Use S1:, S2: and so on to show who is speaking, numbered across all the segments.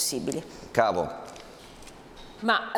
S1: possibili.
S2: Cavo.
S3: Ma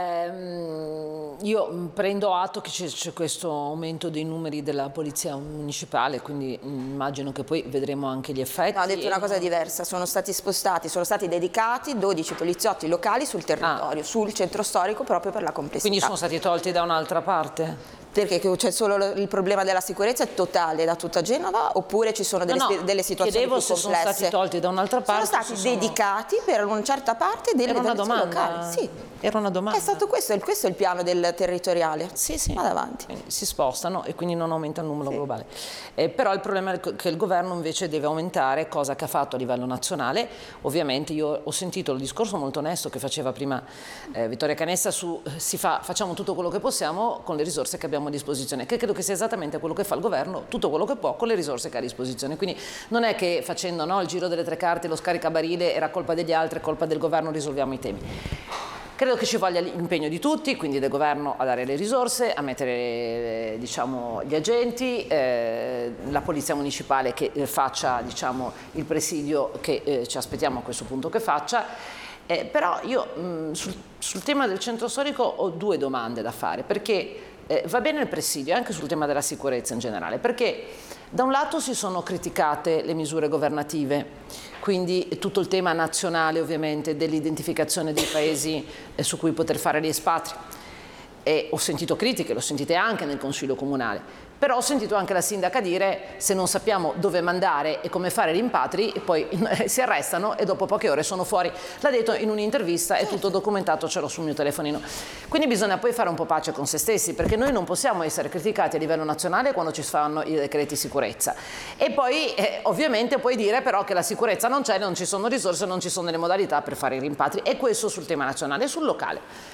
S3: io prendo atto che c'è questo aumento dei numeri della polizia municipale, quindi immagino che poi vedremo anche gli effetti.
S1: No, ho detto una cosa diversa, sono stati spostati, sono stati dedicati 12 poliziotti locali sul territorio, sul centro storico, proprio per la complessità.
S3: Quindi sono stati tolti da un'altra parte?
S1: Perché c'è solo il problema della sicurezza è totale da tutta Genova, oppure ci sono delle situazioni più complesse?
S3: Se sono stati tolti da un'altra parte.
S1: Sono stati dedicati per una certa parte delle organizzazioni locali. Sì.
S3: Era una domanda.
S1: È stato questo è il piano del territoriale.
S3: Sì, sì.
S1: Vado avanti.
S3: Si spostano e quindi non aumenta il numero globale. Però il problema è che il governo invece deve aumentare, cosa che ha fatto a livello nazionale. Ovviamente io ho sentito il discorso molto onesto che faceva prima Vittoria Canessa su facciamo tutto quello che possiamo con le risorse che abbiamo a disposizione, che credo che sia esattamente quello che fa il governo, tutto quello che può con le risorse che ha a disposizione. Quindi non è che facendo il giro delle tre carte, lo scaricabarile era colpa degli altri, è colpa del governo, risolviamo i temi. Credo che ci voglia l'impegno di tutti, quindi del governo a dare le risorse, a mettere gli agenti, la polizia municipale che faccia il presidio che ci aspettiamo a questo punto che faccia. Però io sul tema del centro storico ho due domande da fare, perché va bene il presidio anche sul tema della sicurezza in generale, perché da un lato si sono criticate le misure governative, quindi tutto il tema nazionale ovviamente dell'identificazione dei paesi su cui poter fare gli espatri, e ho sentito critiche, l'ho sentite anche nel Consiglio Comunale. Però ho sentito anche la sindaca dire: se non sappiamo dove mandare e come fare rimpatri, poi si arrestano e dopo poche ore sono fuori. L'ha detto in un'intervista, è tutto documentato, ce l'ho sul mio telefonino. Quindi bisogna poi fare un po' pace con se stessi, perché noi non possiamo essere criticati a livello nazionale quando ci fanno i decreti sicurezza. E poi ovviamente puoi dire però che la sicurezza non c'è, non ci sono risorse, non ci sono le modalità per fare i rimpatri. E questo sul tema nazionale. Sul locale,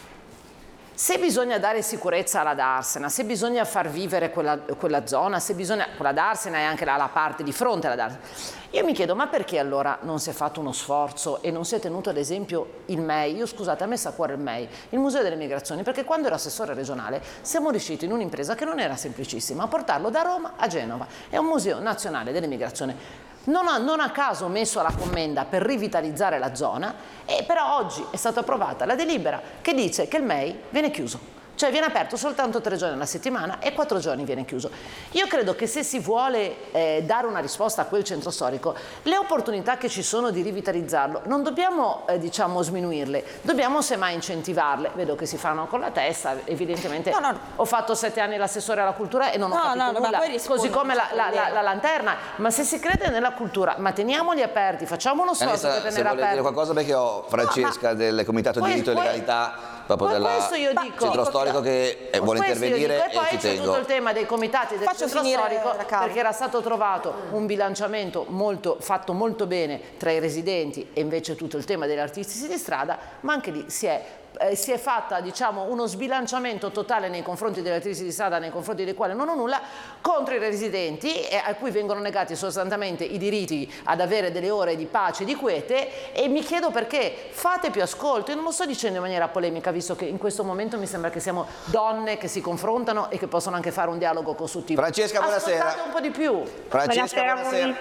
S3: se bisogna dare sicurezza alla Darsena, se bisogna far vivere quella zona, se bisogna, quella Darsena e anche la parte di fronte alla Darsena, io mi chiedo: ma perché allora non si è fatto uno sforzo e non si è tenuto ad esempio il MEI? Io scusate, a me sa a cuore il MEI, il Museo delle Migrazioni, perché quando ero assessore regionale siamo riusciti in un'impresa che non era semplicissima a portarlo da Roma a Genova. È un museo nazionale delle migrazioni. Non a caso messo alla commenda per rivitalizzare la zona, e però oggi è stata approvata la delibera che dice che il MEI viene chiuso. Cioè viene aperto soltanto 3 giorni alla settimana e 4 giorni viene chiuso. Io credo che se si vuole dare una risposta a quel centro storico, le opportunità che ci sono di rivitalizzarlo non dobbiamo sminuirle, dobbiamo semmai incentivarle. Vedo che si fanno con la testa, evidentemente. No. Ho fatto 7 anni l'assessore alla cultura e non ho capito nulla, così come la lanterna. Ma se si crede nella cultura, ma teniamoli aperti, facciamo uno sforzo per tenere aperti.
S2: Se vuole dire qualcosa, perché ho Francesca del Comitato di Diritto e Legalità proprio
S3: questo io dico,
S2: centro storico che vuole intervenire,
S3: e poi c'è tutto il tema dei comitati del centro storico, perché era stato trovato un bilanciamento fatto molto bene tra i residenti e invece tutto il tema degli artisti di strada, ma anche lì si è fatta uno sbilanciamento totale nei confronti degli artisti di strada, nei confronti dei quali non ho nulla, contro i residenti, a cui vengono negati sostanzialmente i diritti ad avere delle ore di pace e di quiete. E mi chiedo perché fate più ascolto. Io non lo sto dicendo in maniera polemica, visto che in questo momento mi sembra che siamo donne che si confrontano e che possono anche fare un dialogo costruttivo.
S2: Francesca, buonasera.
S3: Ascoltate un po' di più.
S2: Francesca, buonasera.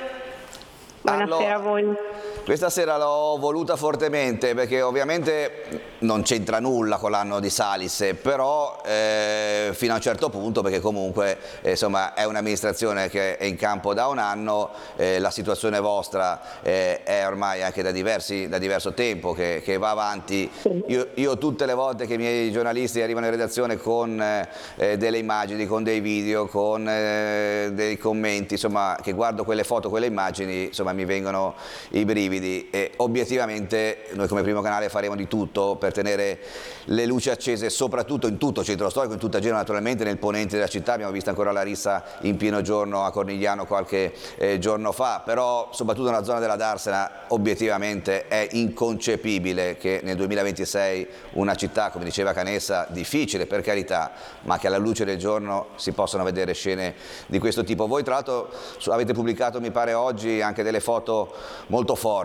S4: Buonasera a voi.
S2: Questa sera l'ho voluta fortemente perché ovviamente non c'entra nulla con l'anno di Salis, però fino a un certo punto, perché comunque insomma è un'amministrazione che è in campo da un anno, la situazione vostra è ormai anche da diverso tempo che va avanti. Io tutte le volte che i miei giornalisti arrivano in redazione con delle immagini, con dei video, con dei commenti, insomma, che guardo quelle foto, quelle immagini, insomma mi vengono i brividi. E obiettivamente noi come Primo Canale faremo di tutto per tenere le luci accese, soprattutto in tutto il centro storico, in tutta Genova naturalmente, nel ponente della città. Abbiamo visto ancora la rissa in pieno giorno a Cornigliano qualche giorno fa, però soprattutto nella zona della Darsena obiettivamente è inconcepibile che nel 2026 una città, come diceva Canessa, difficile per carità, ma che alla luce del giorno si possano vedere scene di questo tipo. Voi tra l'altro avete pubblicato, mi pare oggi, anche delle foto molto forti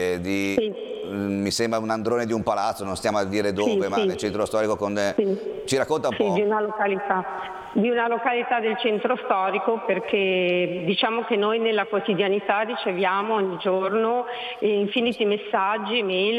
S2: mi sembra un androne di un palazzo, non stiamo a dire dove, ma nel centro storico. Ci racconta un po'?
S4: Di una località del centro storico, perché diciamo che noi nella quotidianità riceviamo ogni giorno infiniti messaggi, mail